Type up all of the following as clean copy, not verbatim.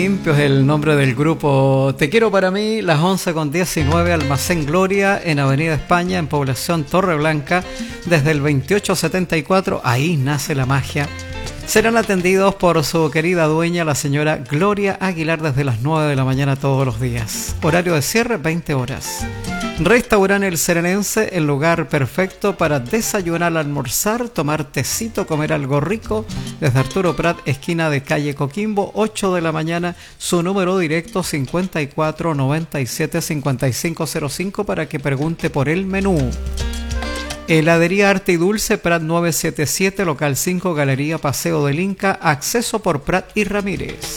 Limpio es el nombre del grupo. Te quiero para mí, las 11:19, Almacén Gloria, en Avenida España, en población Torreblanca, desde el 2874. Ahí nace la magia. Serán atendidos por su querida dueña, la señora Gloria Aguilar, desde las 9 de la mañana todos los días. Horario de cierre, 20 horas. Restaurante El Serenense, el lugar perfecto para desayunar, almorzar, tomar tecito, comer algo rico. Desde Arturo Prat, esquina de calle Coquimbo, 8 de la mañana. Su número directo 54 97 5505 para que pregunte por el menú. Heladería Arte y Dulce, Prat 977, local 5, Galería Paseo del Inca, acceso por Prat y Ramírez.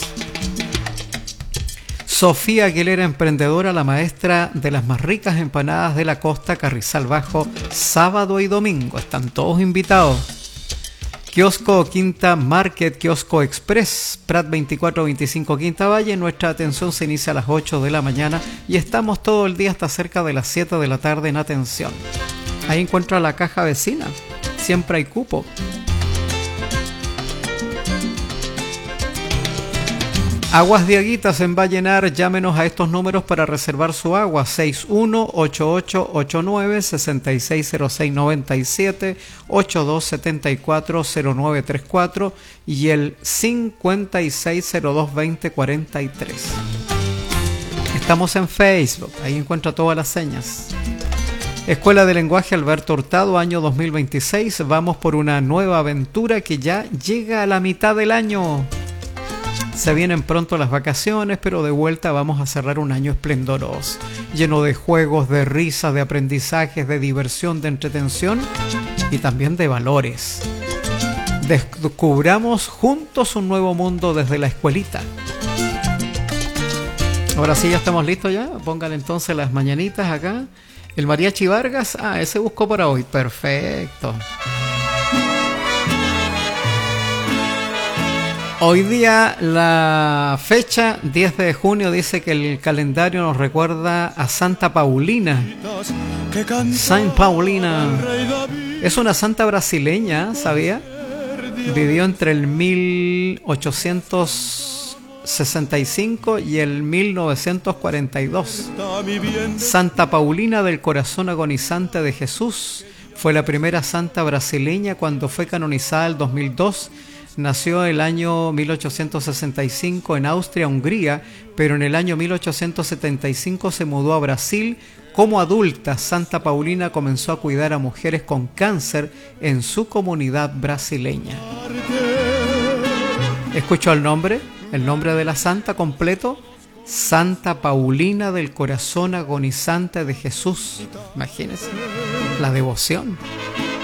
Sofía Aguilera, emprendedora, la maestra de las más ricas empanadas de la costa, Carrizal Bajo, sábado y domingo. Están todos invitados. Kiosco Quinta Market, Kiosco Express, Prat 2425 Quinta Valle. Nuestra atención se inicia a las 8 de la mañana y estamos todo el día hasta cerca de las 7 de la tarde en atención. Ahí encuentra la caja vecina, siempre hay cupo. Aguas Diaguitas en Vallenar, llámenos a estos números para reservar su agua: 618889-660697, 82740934 y el 56022043. Estamos en Facebook, ahí encuentra todas las señas. Escuela de Lenguaje Alberto Hurtado, año 2026. Vamos por una nueva aventura que ya llega a la mitad del año. Se vienen pronto las vacaciones, pero de vuelta vamos a cerrar un año esplendoroso, lleno de juegos, de risas, de aprendizajes, de diversión, de entretención y también de valores. Descubramos juntos un nuevo mundo desde la escuelita. Ahora sí, ya estamos listos ya. Pónganle entonces las mañanitas acá. El Mariachi Vargas, ese buscó para hoy. Perfecto. Hoy día la fecha, 10 de junio, dice que el calendario nos recuerda a Santa Paulina. Saint Paulina es una santa brasileña, ¿sabía? Vivió entre el 1865 y el 1942. Santa Paulina del Corazón Agonizante de Jesús fue la primera santa brasileña cuando fue canonizada el 2002. Nació el año 1865 en Austria, Hungría, pero en el año 1875 se mudó a Brasil. Como adulta, Santa Paulina comenzó a cuidar a mujeres con cáncer en su comunidad brasileña. ¿Escuchó el nombre? El nombre de la santa completo: Santa Paulina del Corazón Agonizante de Jesús. Imagínense la devoción.